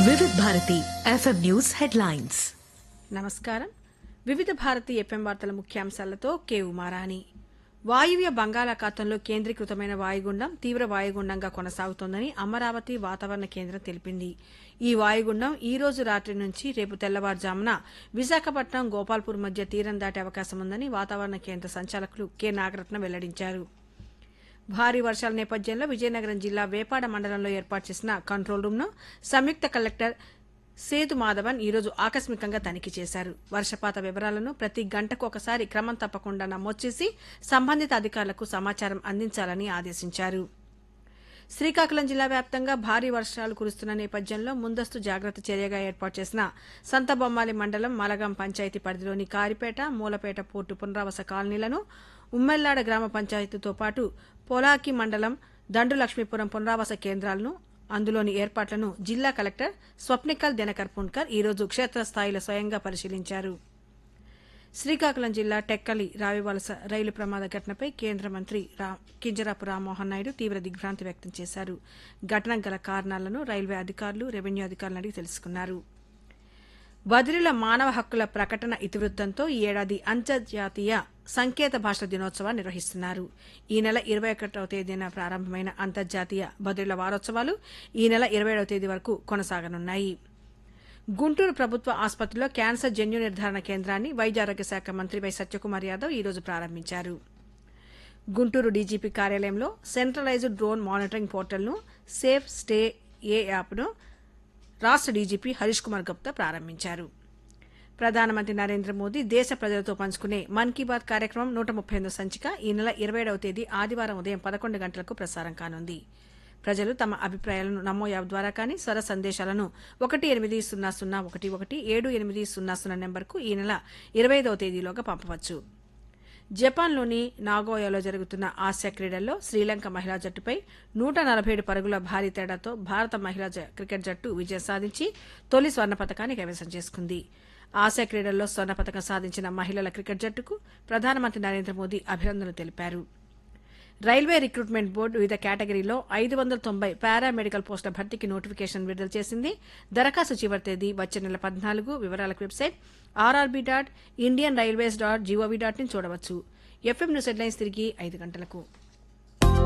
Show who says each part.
Speaker 1: వివిధ Bharati FM news headlines.
Speaker 2: నమస్కారం. వివిధ భారతి ఎఫ్ఎం వార్తల ముఖ్యాంశాలతో కే ఉమారాణి. వాయువ్య బంగాళాఖాతంలో కేంద్రీకృతమైన వాయుగుండం తీవ్ర వాయుగుండంగా కొనసాగుతోందని అమరావతి వాతావరణ కేంద్రం తెలిపింది. ఈ వాయుగుండం ఈ రోజు రాత్రి నుంచి రేపు తెల్లవారుజామున విశాఖపట్నం గోపాల్పూర్ మధ్య తీరం దాటే అవకాశం ఉందని వాతావరణ కేంద్ర సంచాలకులు కె నాగరత్న వెల్లడించారు. భారీ వర్షాల నేపథ్యంలో విజయనగరం జిల్లా వేపాడ మండలంలో ఏర్పాటు చేసిన కంట్రోల్ రూమ్ను సంయుక్త కలెక్టర్ సేతు మాధవన్ ఈరోజు ఆకస్మికంగా తనిఖీ చేశారు. వర్షపాత వివరాలను ప్రతి గంటకు ఒకసారి క్రమం తప్పకుండా నమోదు చేసి సంబంధిత అధికారులకు సమాచారం అందించాలని ఆదేశించారు. శ్రీకాకుళం జిల్లా వ్యాప్తంగా భారీ వర్షాలు కురుస్తున్న నేపథ్యంలో ముందస్తు జాగ్రత్త చర్యగా ఏర్పాటు చేసిన సంతబొమ్మాలి మండలం మలగాం పంచాయతీ పరిధిలోని కారిపేట, మూలపేట పోర్టు పునరావాస కాలనీలను, ఉమ్మెల్లాడ గ్రామ పంచాయతీతో పాటు పోలాకి మండలం దండు లక్ష్మీపురం పునరావాస కేంద్రాలను, అందులోని ఏర్పాట్లను జిల్లా కలెక్టర్ స్వప్నికల్ దినకర్ పుణ్కర్ ఈరోజు క్షేత్రస్థాయిలో స్వయంగా పరిశీలించారు. శ్రీకాకుళం జిల్లా టెక్కలి రావివలస రైలు ప్రమాద ఘటనపై కేంద్ర మంత్రి కింజరాపు రామ్మోహన్ నాయుడు తీవ్ర దిగ్భ్రాంతి వ్యక్తం చేశారు. ఘటనకు గల కారణాలను రైల్వే అధికారులు, రెవెన్యూ అధికారులను అడిగి తెలుసుకున్నారు. బదిలీల మానవ హక్కుల ప్రకటన ఇతివృత్తంతో ఈ ఏడాది అంతర్జాతీయ సంకేత భాషల దినోత్సవాన్ని నిర్వహిస్తున్నారు. ఈ నెల 21వ తేదీన ప్రారంభమైన అంతర్జాతీయ బదిలీల వారోత్సవాలు ఈ నెల 27వ తేదీ వరకు కొనసాగనున్నాయి. గుంటూరు ప్రభుత్వ ఆసుపత్రిలో క్యాన్సర్ జన్యు నిర్ధారణ కేంద్రాన్ని వైద్య ఆరోగ్య శాఖ మంత్రి వై సత్యకుమార్ యాదవ్ ఈరోజు ప్రారంభించారు. గుంటూరు డీజీపీ కార్యాలయంలో సెంట్రలైజ్డ్ డ్రోన్ మానిటరింగ్ పోర్టల్ను, సేఫ్ స్టే ఏ యాప్ను రాష్ట్ర డీజీపీ హరీష్ కుమార్ గుప్తా ప్రారంభించారు. ప్రధానమంత్రి నరేంద్ర మోదీ దేశ ప్రజలతో పంచుకునే మన్ కీ బాత్ కార్యక్రమం 138వ సంచిక ఈ నెల 27వ తేదీ ఆదివారం ఉదయం 11 గంటలకు ప్రసారం కానుంది. ప్రజలు తమ అభిప్రాయాలను నమో యాప్ ద్వారా కానీ, స్వర సందేశాలను 18001178000 నెంబర్కు ఈ నెల 25వ తేదీలోగా పంపవచ్చు. జపాన్లోని నాగోయాలో జరుగుతున్న ఆసియా క్రీడల్లో శ్రీలంక మహిళా జట్టుపై 147 పరుగుల భారీ తేడాతో భారత మహిళా క్రికెట్ జట్టు విజయం సాధించి తొలి స్వర్ణ పతకాన్ని కైవసం చేసుకుంది. ఆసియా క్రీడల్లో స్వర్ణ పతకం సాధించిన మహిళల క్రికెట్ జట్టుకు ప్రధానమంత్రి నరేంద్ర మోదీ అభినందనలు తెలిపారు. రైల్వే రిక్రూట్మెంట్ బోర్డు వివిధ కేటగిరీలో 590 పారామెడికల్ పోస్టుల భర్తీకి నోటిఫికేషన్ విడుదల చేసింది. దరఖాస్తు చివరి తేదీ వచ్చే నెల 14. వివరాలకు వెబ్సైట్ rrb.indianrailways.gov.in చూడవచ్చు. ఎఫ్ఎం న్యూస్ హెడ్లైన్స్ తిరిగి 5 గంటలకు.